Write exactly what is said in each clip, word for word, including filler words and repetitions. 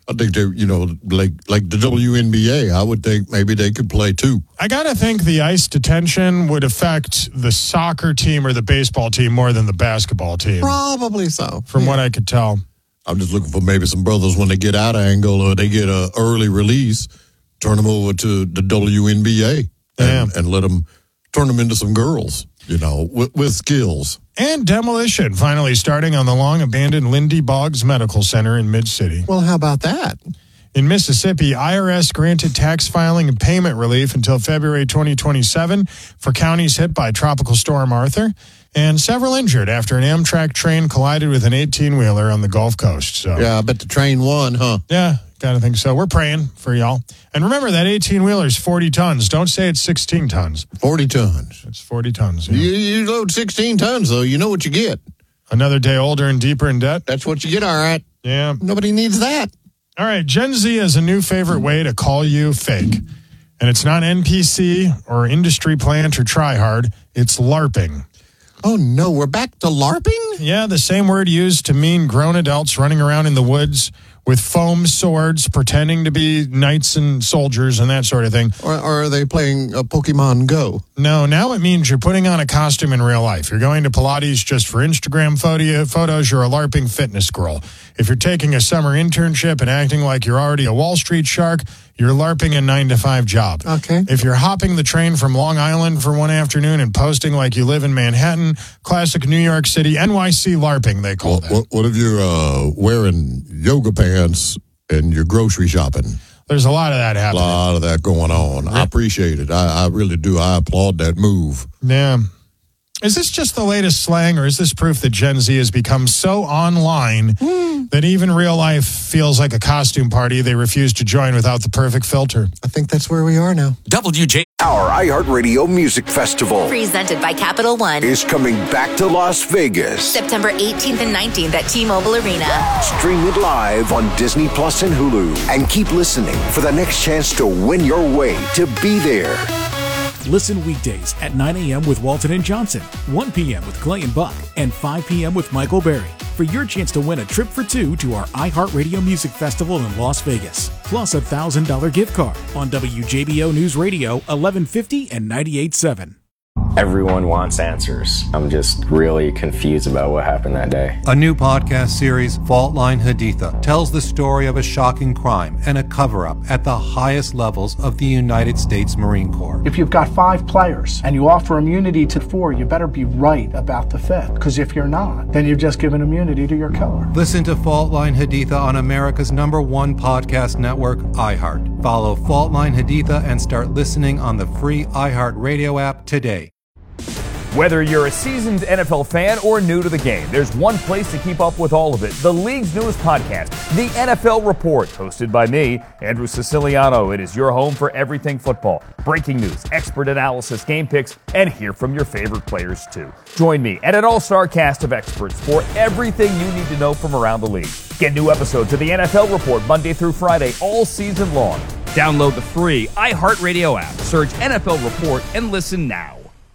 I think they, you know, like like the W N B A, I would think maybe they could play too. I got to think the ice detention would affect the soccer team or the baseball team more than the basketball team. Probably so. From yeah. what I could tell. I'm just looking for maybe some brothers when they get out of Angola, they get an early release, turn them over to the W N B A and, and let them turn them into some girls, you know, with, with skills. And demolition finally starting on the long-abandoned Lindy Boggs Medical Center in Mid-City. Well, how about that? In Mississippi, I R S granted tax filing and payment relief until February twenty twenty-seven for counties hit by Tropical Storm Arthur, and several injured after an Amtrak train collided with an eighteen-wheeler on the Gulf Coast. So yeah, I bet the train won, huh? Yeah, gotta think so. We're praying for y'all. And remember, that eighteen-wheeler is forty tons. Don't say it's sixteen tons. forty tons. It's forty tons. Yeah. You, you load sixteen tons, though. You know what you get. Another day older and deeper in debt. That's what you get, all right. Yeah. Nobody needs that. All right, Gen Z has a new favorite way to call you fake. And it's not N P C or industry plant or try hard. It's LARPing. Oh, no, we're back to LARPing? Yeah, the same word used to mean grown adults running around in the woods with foam swords, pretending to be knights and soldiers and that sort of thing. Or, or are they playing uh, Pokemon Go? No, now it means you're putting on a costume in real life. You're going to Pilates just for Instagram photo, photos. You're a LARPing fitness girl. If you're taking a summer internship and acting like you're already a Wall Street shark, you're LARPing a nine to five job. Okay. If you're hopping the train from Long Island for one afternoon and posting like you live in Manhattan, classic New York City, N Y C LARPing, they call well, that. What, what if you're uh, wearing yoga pants and you're grocery shopping? There's a lot of that happening. A lot of that going on. Yeah. I appreciate it. I, I really do. I applaud that move. Yeah. Is this just the latest slang, or is this proof that Gen Z has become so online mm. that even real life feels like a costume party they refuse to join without the perfect filter? I think that's where we are now. W J. Our iHeartRadio Music Festival, presented by Capital One, is coming back to Las Vegas. September eighteenth and nineteenth at T-Mobile Arena. Stream it live on Disney Plus and Hulu. And keep listening for the next chance to win your way to be there. Listen weekdays at nine a.m. with Walton and Johnson, one p.m. with Clay and Buck, and five p.m. with Michael Berry for your chance to win a trip for two to our iHeartRadio Music Festival in Las Vegas, plus a one thousand dollars gift card on W J B O News Radio, eleven fifty and ninety-eight point seven. Everyone wants answers. I'm just really confused about what happened that day. A new podcast series, Fault Line Haditha, tells the story of a shocking crime and a cover-up at the highest levels of the United States Marine Corps. If you've got five players and you offer immunity to four, you better be right about the fifth. Because if you're not, then you've just given immunity to your killer. Listen to Fault Line Haditha on America's number one podcast network, iHeart. Follow Fault Line Haditha and start listening on the free iHeartRadio app today. Whether you're a seasoned N F L fan or new to the game, there's one place to keep up with all of it. The league's newest podcast, The N F L Report, hosted by me, Andrew Siciliano. It is your home for everything football. Breaking news, expert analysis, game picks, and hear from your favorite players too. Join me and an all-star cast of experts for everything you need to know from around the league. Get new episodes of The N F L Report Monday through Friday all season long. Download the free iHeartRadio app, search N F L Report, and listen now.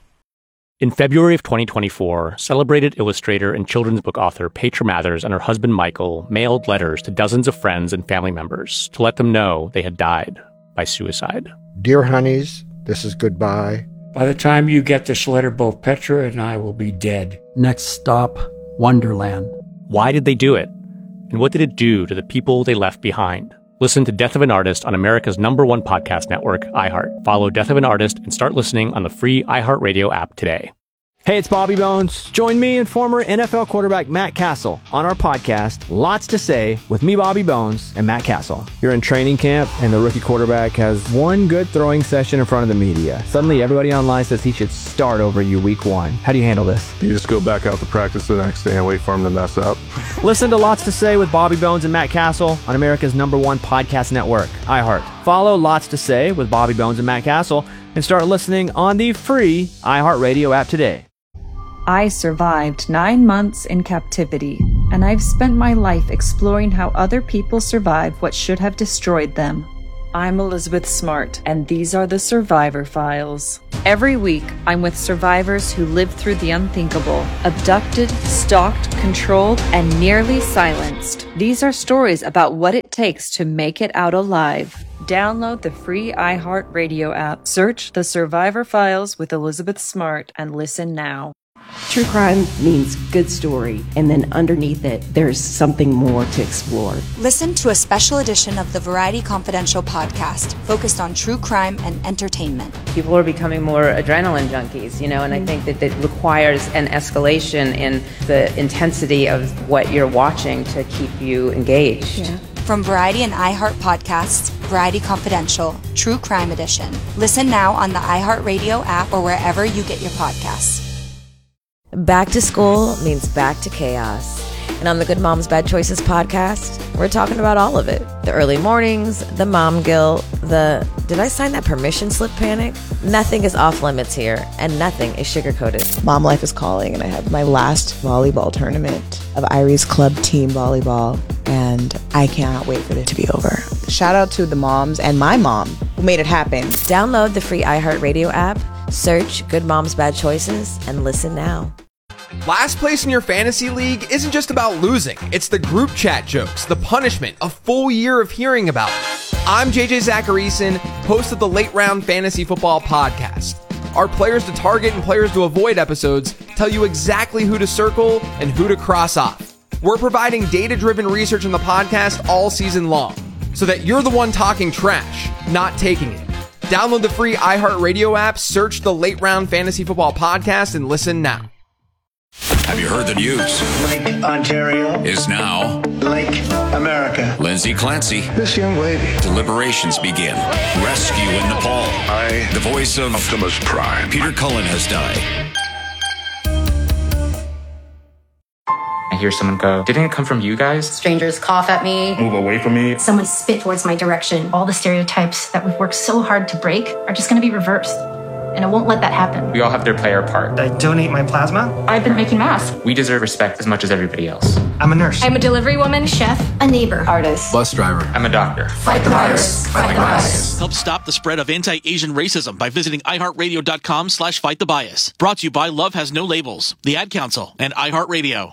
In February of twenty twenty-four, celebrated illustrator and children's book author Petra Mathers and her husband Michael mailed letters to dozens of friends and family members to let them know they had died by suicide. Dear honeys, this is goodbye. By the time you get this letter, both Petra and I will be dead. Next stop, Wonderland. Why did they do it? And what did it do to the people they left behind? Listen to Death of an Artist on America's number one podcast network, iHeart. Follow Death of an Artist and start listening on the free iHeartRadio app today. Hey, it's Bobby Bones. Join me and former N F L quarterback Matt Castle on our podcast, Lots to Say, with me, Bobby Bones, and Matt Castle. You're in training camp, and the rookie quarterback has one good throwing session in front of the media. Suddenly, everybody online says he should start over you week one. How do you handle this? You just go back out to practice the next day and wait for him to mess up. Listen to Lots to Say with Bobby Bones and Matt Castle on America's number one podcast network, iHeart. Follow Lots to Say with Bobby Bones and Matt Castle and start listening on the free iHeartRadio app today. I survived nine months in captivity, and I've spent my life exploring how other people survive what should have destroyed them. I'm Elizabeth Smart, and these are the Survivor Files. Every week, I'm with survivors who lived through the unthinkable, abducted, stalked, controlled, and nearly silenced. These are stories about what it takes to make it out alive. Download the free iHeartRadio app, search The Survivor Files with Elizabeth Smart, and listen now. True crime means good story, and then underneath it, there's something more to explore. Listen to a special edition of the Variety Confidential podcast focused on true crime and entertainment. People are becoming more adrenaline junkies, you know, and I think that it requires an escalation in the intensity of what you're watching to keep you engaged. Yeah. From Variety and iHeart Podcasts, Variety Confidential, True Crime Edition. Listen now on the iHeartRadio app or wherever you get your podcasts. Back to school means back to chaos. And on the Good Moms Bad Choices podcast, we're talking about all of it. The early mornings, the mom guilt, the did I sign that permission slip panic? Nothing is off limits here, and nothing is sugar-coated. Mom life is calling, and I have my last volleyball tournament of Irie's club team volleyball, and I cannot wait for it to be over. Shout out to the moms and my mom who made it happen. Download the free iHeartRadio app, search Good Moms Bad Choices, and listen now. Last place in your fantasy league isn't just about losing. It's the group chat jokes, the punishment, a full year of hearing about it. I'm J J Zacharyson, host of the Late Round Fantasy Football Podcast. Our players to target and players to avoid episodes tell you exactly who to circle and who to cross off. We're providing data-driven research on the podcast all season long, so that you're the one talking trash, not taking it. Download the free iHeartRadio app, search the Late Round Fantasy Football Podcast, and listen now. Have you heard the news? Lake Ontario is now Lake America. Lindsay Clancy. This young lady. Deliberations begin. Rescue in Nepal. I, the voice of Optimus Prime. Peter Cullen has died. I hear someone go, didn't it come from you guys? Strangers cough at me. Move away from me. Someone spit towards my direction. All the stereotypes that we've worked so hard to break are just going to be reversed. And I won't let that happen. We all have to play our part. I donate my plasma. I've been making masks. We deserve respect as much as everybody else. I'm a nurse. I'm a delivery woman, chef, a neighbor, artist, bus driver. I'm a doctor. Fight the virus. Fight the bias. Help stop the spread of anti-Asian racism by visiting iHeartRadio.com slash fight the bias. Brought to you by Love Has No Labels, the Ad Council, and iHeartRadio.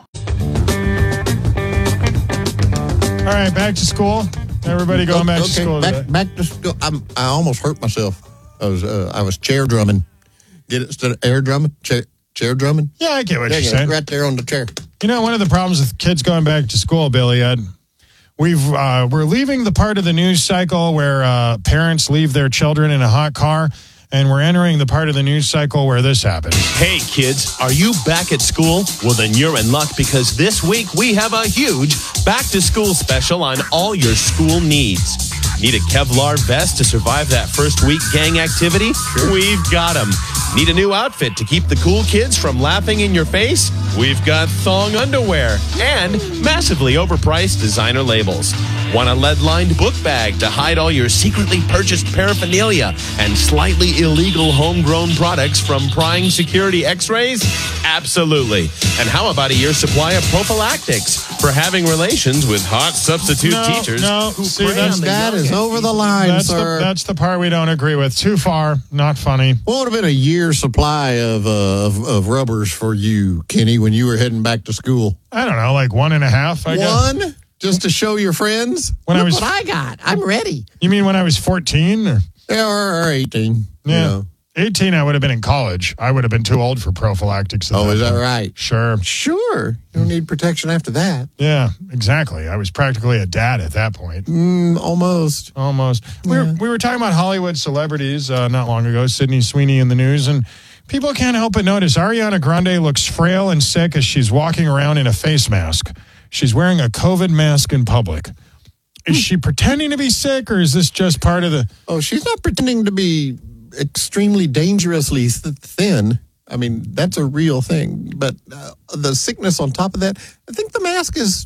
All right, back to school. Everybody going back okay, to school back, today. back to school. I'm, I almost hurt myself. I was uh, I was chair drumming. Get it instead of air drumming? Chair, chair drumming? Yeah, I get what there you're you saying. Right there on the chair. You know, one of the problems with kids going back to school, Billy, Ed, we've uh, we're leaving the part of the news cycle where uh, parents leave their children in a hot car, and we're entering the part of the news cycle where this happens. Hey, kids, are you back at school? Well, then you're in luck, because this week we have a huge back-to-school special on all your school needs. Need a Kevlar vest to survive that first week gang activity? Sure. We've got them. Need a new outfit to keep the cool kids from laughing in your face? We've got thong underwear and massively overpriced designer labels. Want a lead-lined book bag to hide all your secretly purchased paraphernalia and slightly illegal homegrown products from prying security x-rays? Absolutely. And how about a year's supply of prophylactics for having relations with hot substitute no, teachers? No, who see, prey that's, on the that is over the line, that's sir. The, that's the part we don't agree with. Too far, not funny. What would have been a year's supply of, uh, of of rubbers for you, Kenny, when you were heading back to school? I don't know, like one and a half, I One? guess. Just to show your friends? When Look I was, what I got. I'm ready. You mean when I was fourteen? Or? Yeah, or, or eighteen. Yeah. You know. eighteen, I would have been in college. I would have been too old for prophylactics. Oh, that is that point. right? Sure. Sure. You don't need protection after that. Yeah, exactly. I was practically a dad at that point. Mm, almost. Almost. We, Yeah. were, we were talking about Hollywood celebrities uh, not long ago, Sydney Sweeney in the news, and people can't help but notice Ariana Grande looks frail and sick as she's walking around in a face mask. She's wearing a COVID mask in public. Is she pretending to be sick, or is this just part of the... Oh, she's not pretending to be extremely dangerously th- thin. I mean, that's a real thing. But uh, the sickness on top of that, I think the mask is,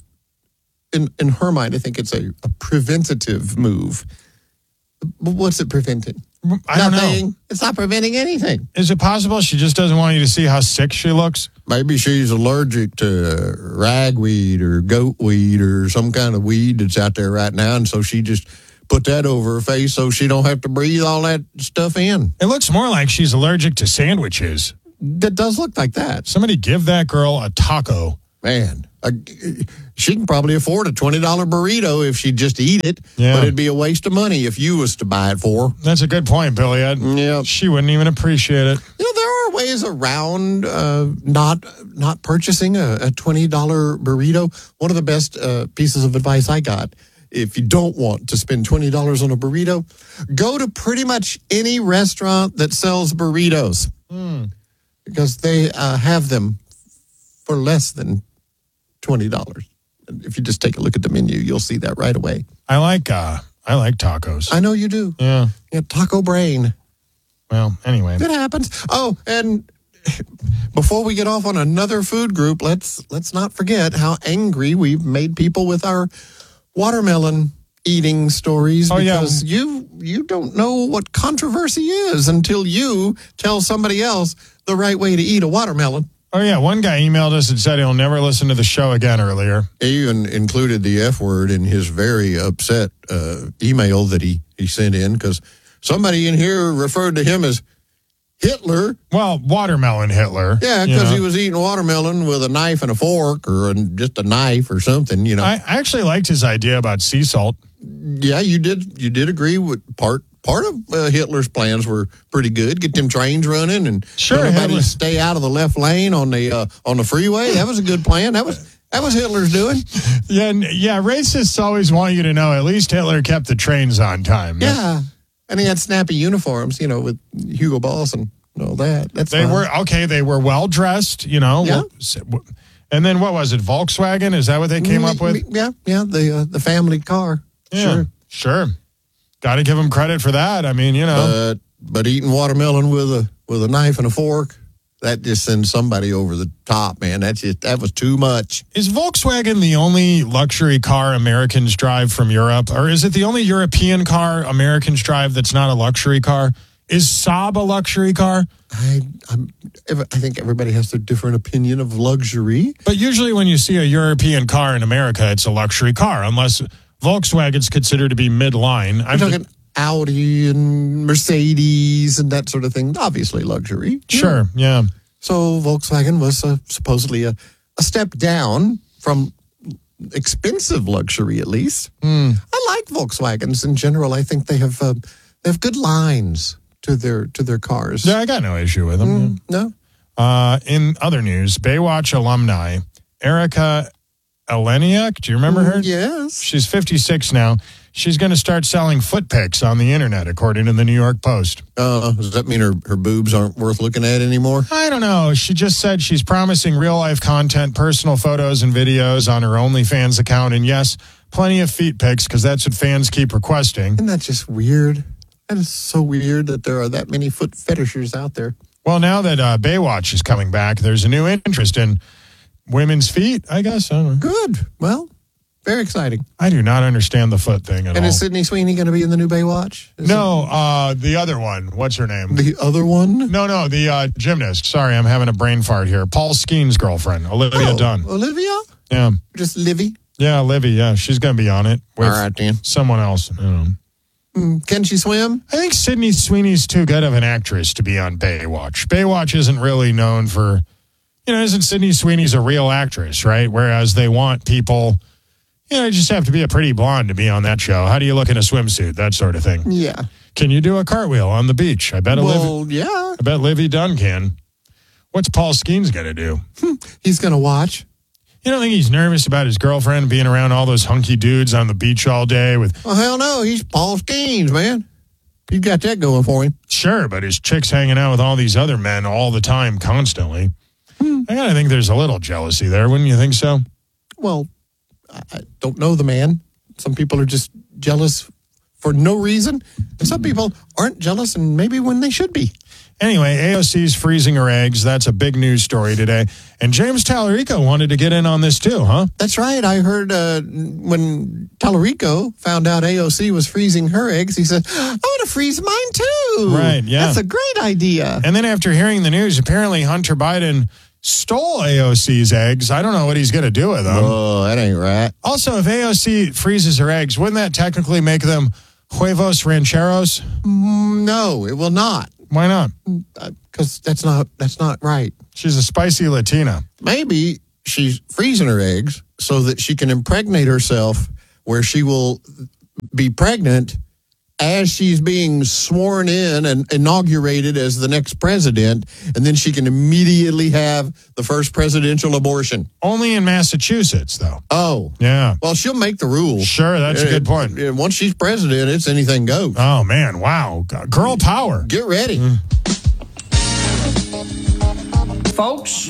in, in her mind, I think it's a, a preventative move. What's it preventing? I don't Nothing. know. It's not preventing anything. Is it possible she just doesn't want you to see how sick she looks? Maybe she's allergic to ragweed or goatweed or some kind of weed that's out there right now, and so she just put that over her face so she don't have to breathe all that stuff in. It looks more like she's allergic to sandwiches. That does look like that. Somebody give that girl a taco. Man, a, she can probably afford a twenty dollars burrito if she'd just eat it, Yeah. but it'd be a waste of money if you was to buy it for her. That's a good point, Billy. I'd, Yeah. She wouldn't even appreciate it. You know, there are ways around uh, not not purchasing a, a twenty dollars burrito. One of the best uh, pieces of advice I got, if you don't want to spend twenty dollars on a burrito, go to pretty much any restaurant that sells burritos Mm. because they uh, have them for less than twenty dollars. If you just take a look at the menu, you'll see that right away. I like uh, I like tacos. I know you do. Yeah. Yeah, taco brain. Well, anyway. It happens. Oh, and before we get off on another food group, let's let's not forget how angry we've made people with our watermelon eating stories. Oh, yeah. Because you you don't know what controversy is until you tell somebody else the right way to eat a watermelon. Oh, yeah. One guy emailed us and said he'll never listen to the show again earlier. He even included the F word in his very upset uh, email that he, he sent in because somebody in here referred to him as Hitler. Well, watermelon Hitler. Yeah, you because know. he was eating watermelon with a knife and a fork or a, just a knife or something, you know. I, I actually liked his idea about sea salt. Yeah, you did You did agree with part part of uh, Hitler's plans were pretty good. Get them trains running and Sure, everybody Hitler- stay out of the left lane on the uh, on the freeway. That was a good plan. That was that was Hitler's doing. Yeah, and- yeah. Racists always want you to know at least Hitler kept the trains on time. Yeah. And he had snappy uniforms, you know, with Hugo Boss and all that. That's They fine. were, okay, they were well dressed, you know. Yeah. And then what was it, Volkswagen? Is that what they came up with? Yeah, yeah, the uh, the family car. Yeah, Sure. Sure. Got to give them credit for that. I mean, you know. But but eating watermelon with a with a knife and a fork, that just sends somebody over the top, man. That's just that was too much. Is Volkswagen the only luxury car Americans drive from Europe? Or is it the only European car Americans drive that's not a luxury car? Is Saab a luxury car? I I'm, I think everybody has their different opinion of luxury. But usually when you see a European car in America, it's a luxury car, unless Volkswagen's considered to be midline. I'm talking Audi and Mercedes and that sort of thing. Obviously luxury. Sure, yeah. So Volkswagen was uh, supposedly a, a step down from expensive luxury, at least. Mm. I like Volkswagens in general. I think they have uh, they have good lines to their to their cars. Yeah, I got no issue with them. Mm, no. Uh, in other news, Baywatch alumni Erica Eleniak, do you remember her? Yes. She's fifty-six now. She's going to start selling foot pics on the internet, according to the New York Post. Uh, does that mean her, her boobs aren't worth looking at anymore? I don't know. She just said she's promising real-life content, personal photos and videos on her OnlyFans account. And yes, plenty of feet pics, because that's what fans keep requesting. Isn't that just weird? That is so weird that there are that many foot fetishers out there. Well, now that uh, Baywatch is coming back, there's a new interest in women's feet, I guess. I don't know. Good. Well, very exciting. I do not understand the foot thing at and all. is Sydney Sweeney going to be in the new Baywatch? Is no, uh, the other one. What's her name? The other one? No, no, the uh, gymnast. Sorry, I'm having a brain fart here. Paul Skeen's girlfriend, Olivia oh, Dunn. Olivia? Yeah. Just Livy? Yeah, Livy, yeah. She's going to be on it with All right, then. someone else. I don't know. Mm, can she swim? I think Sydney Sweeney's too good of an actress to be on Baywatch. Baywatch isn't really known for, you know, isn't Sydney Sweeney's a real actress, right? Whereas they want people, you know, you just have to be a pretty blonde to be on that show. How do you look in a swimsuit? That sort of thing. Yeah. Can you do a cartwheel on the beach? I bet Well, Olivia, yeah. I bet Livy Dunn can. What's Paul Skeen's going to do? He's going to watch. You don't think he's nervous about his girlfriend being around all those hunky dudes on the beach all day with... Well, hell no. He's Paul Skeens, man. He's got that going for him. Sure, but his chick's hanging out with all these other men all the time, constantly. Hmm. I gotta think there's a little jealousy there, wouldn't you think so? Well, I I don't know the man. Some people are just jealous for no reason. And some people aren't jealous and maybe when they should be. Anyway, A O C's freezing her eggs. That's a big news story today. And James Tallarico wanted to get in on this too, huh? That's right. I heard uh, when Tallarico found out A O C was freezing her eggs, he said, I want to freeze mine too. Right, yeah. That's a great idea. And then after hearing the news, apparently Hunter Biden stole A O C's eggs. I don't know what he's going to do with them. Oh, that ain't right. Also, if A O C freezes her eggs, wouldn't that technically make them Huevos Rancheros? Mm, no, it will not. Why not? Because that's not that's not right. She's a spicy Latina. Maybe she's freezing her eggs so that she can impregnate herself where she will be pregnant as she's being sworn in and inaugurated as the next president, and then she can immediately have the first presidential abortion. Only in Massachusetts, though. Oh. Yeah. Well, she'll make the rules. Sure, that's a good point. And once she's president, it's anything goes. Oh, man, wow. Girl power. Get ready. Mm. Folks,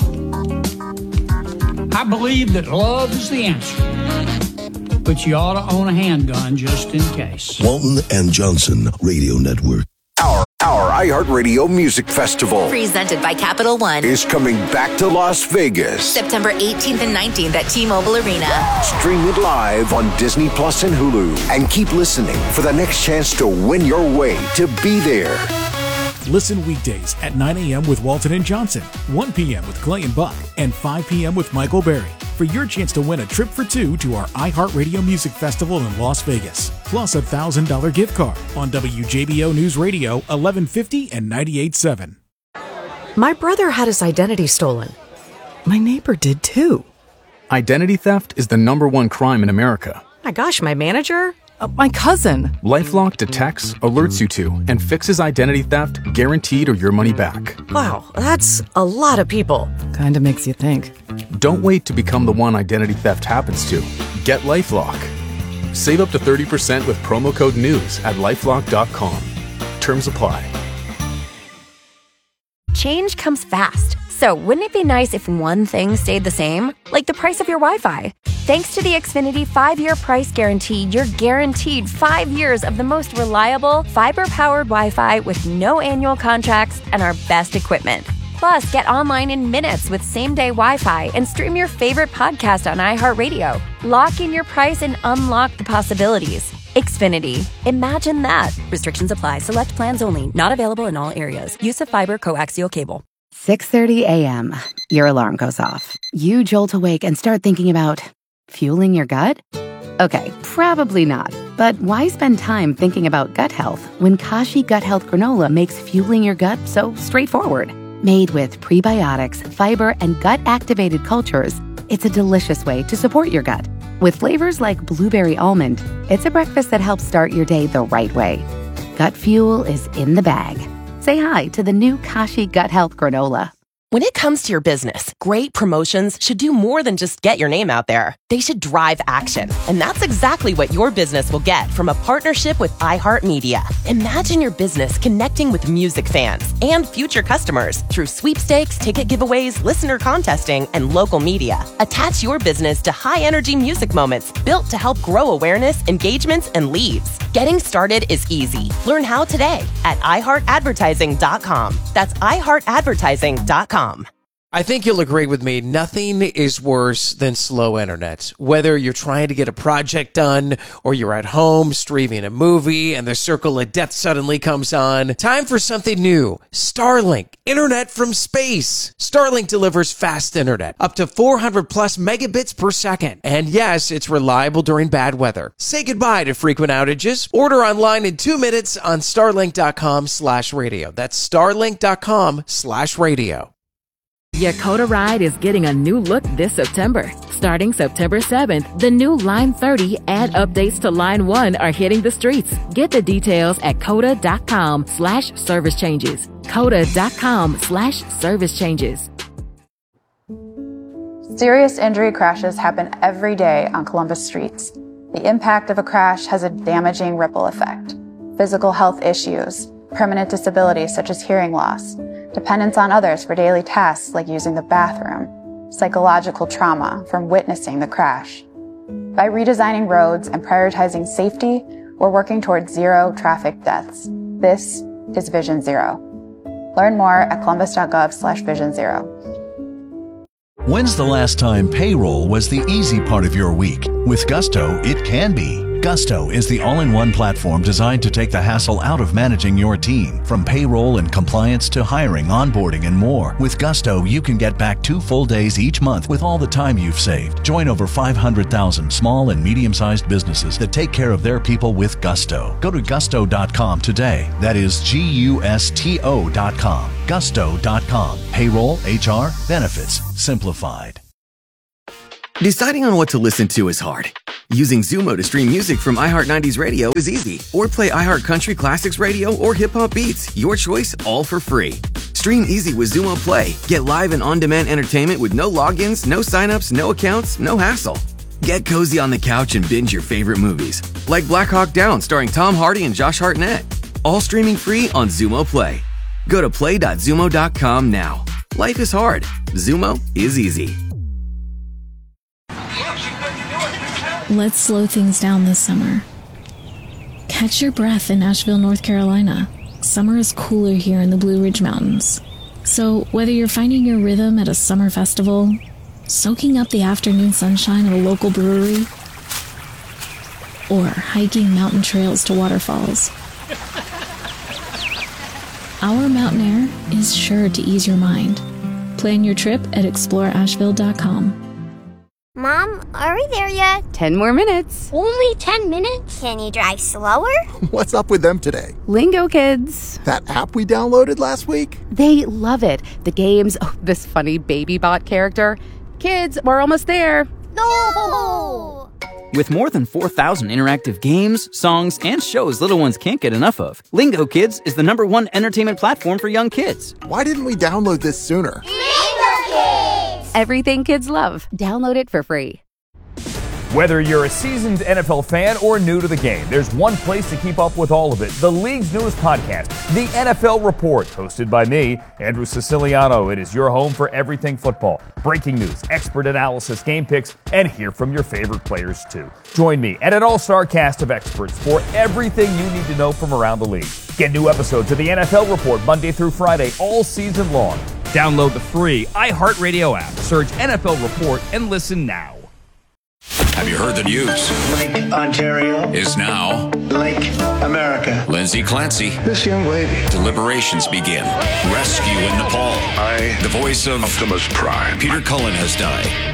I believe that love is the answer. But you ought to own a handgun just in case. Walton and Johnson Radio Network. Our, our iHeartRadio Music Festival. Presented by Capital One. Is coming back to Las Vegas. September eighteenth and nineteenth at T-Mobile Arena. Stream it live on Disney Plus and Hulu. And keep listening for the next chance to win your way to be there. Listen weekdays at nine a.m. with Walton and Johnson, one p.m. with Clay and Buck, and five p.m. with Michael Berry for your chance to win a trip for two to our iHeartRadio Music Festival in Las Vegas, plus a one thousand dollars gift card on W J B O News Radio, eleven fifty and ninety-eight point seven. My brother had his identity stolen. My neighbor did too. Identity theft is the number one crime in America. My gosh, my manager? Uh, my cousin. LifeLock detects, alerts you to, and fixes identity theft guaranteed or your money back. Wow, that's a lot of people. Kinda makes you think. Don't wait to become the one identity theft happens to. Get LifeLock. Save up to thirty percent with promo code NEWS at lifelock dot com. Terms apply. Change comes fast. So wouldn't it be nice if one thing stayed the same? Like the price of your Wi-Fi. Thanks to the Xfinity five-year price guarantee, you're guaranteed five years of the most reliable, fiber-powered Wi-Fi with no annual contracts and our best equipment. Plus, get online in minutes with same-day Wi-Fi and stream your favorite podcast on iHeartRadio. Lock in your price and unlock the possibilities. Xfinity. Imagine that. Restrictions apply. Select plans only. Not available in all areas. Use of fiber coaxial cable. six thirty a.m. Your alarm goes off. You jolt awake and start thinking about fueling your gut? Okay, probably not. But why spend time thinking about gut health when Kashi Gut Health Granola makes fueling your gut so straightforward? Made with prebiotics, fiber, and gut-activated cultures, it's a delicious way to support your gut. With flavors like blueberry almond, it's a breakfast that helps start your day the right way. Gut fuel is in the bag. Say hi to the new Kashi Gut Health Granola. When it comes to your business, great promotions should do more than just get your name out there. They should drive action. And that's exactly what your business will get from a partnership with iHeartMedia. Imagine your business connecting with music fans and future customers through sweepstakes, ticket giveaways, listener contesting, and local media. Attach your business to high-energy music moments built to help grow awareness, engagements, and leads. Getting started is easy. Learn how today at i heart advertising dot com. That's i heart advertising dot com. I think you'll agree with me. Nothing is worse than slow internet. Whether you're trying to get a project done or you're at home streaming a movie and the circle of death suddenly comes on, time for something new. Starlink, internet from space. Starlink delivers fast internet, up to four hundred plus megabits per second. And yes, it's reliable during bad weather. Say goodbye to frequent outages. Order online in two minutes on starlink dot com slash radio. That's starlink dot com slash radio. Yakota Ride is getting a new look this September. Starting September seventh, the new Line thirty and updates to Line one are hitting the streets. Get the details at coda dot com slash service changes. coda dot com slash service changes. Serious injury crashes happen every day on Columbus streets. The impact of a crash has a damaging ripple effect. Physical health issues, permanent disabilities such as hearing loss, dependence on others for daily tasks like using the bathroom, psychological trauma from witnessing the crash. By redesigning roads and prioritizing safety, we're working towards zero traffic deaths. This is Vision Zero. Learn more at columbus dot gov slash vision zero. When's the last time payroll was the easy part of your week? With Gusto, it can be. Gusto is the all-in-one platform designed to take the hassle out of managing your team, from payroll and compliance to hiring, onboarding, and more. With Gusto, you can get back two full days each month with all the time you've saved. Join over five hundred thousand small and medium-sized businesses that take care of their people with Gusto. Go to gusto dot com today. That is G U S T O dot com. gusto dot com. Payroll, H R, benefits, simplified. Deciding on what to listen to is hard. Using Zumo to stream music from iHeart nineties Radio is easy. Or play iHeart Country Classics Radio or Hip Hop Beats. Your choice, all for free. Stream easy with Zumo Play. Get live and on-demand entertainment with no logins, no signups, no accounts, no hassle. Get cozy on the couch and binge your favorite movies. Like Black Hawk Down starring Tom Hardy and Josh Hartnett. All streaming free on Zumo Play. Go to play dot zumo dot com now. Life is hard. Zumo is easy. Let's slow things down this summer. Catch your breath in Asheville, North Carolina. Summer is cooler here in the Blue Ridge Mountains. So whether you're finding your rhythm at a summer festival, soaking up the afternoon sunshine at a local brewery, or hiking mountain trails to waterfalls, our mountain air is sure to ease your mind. Plan your trip at explore asheville dot com. Mom, are we there yet? Ten more minutes. Only ten minutes? Can you drive slower? What's up with them today? Lingo Kids. That app we downloaded last week? They love it. The games, oh, this funny baby bot character. Kids, we're almost there. No! With more than four thousand interactive games, songs, and shows little ones can't get enough of, Lingo Kids is the number one entertainment platform for young kids. Why didn't we download this sooner? Lingo Kids! Everything kids love. Download it for free. Whether you're a seasoned N F L fan or new to the game, there's one place to keep up with all of it. The league's newest podcast, The N F L Report, hosted by me, Andrew Siciliano. It is your home for everything football. Breaking news, expert analysis, game picks, and hear from your favorite players too. Join me and an all-star cast of experts for everything you need to know from around the league. Get new episodes of The N F L Report Monday through Friday all season long. Download the free iHeartRadio app, search N F L Report, and listen now. Have you heard the news? Lake Ontario is now Lake America. Lindsay Clancy. This young lady. Deliberations begin. Rescue in Nepal. I, the voice of Optimus Prime. Peter Cullen has died.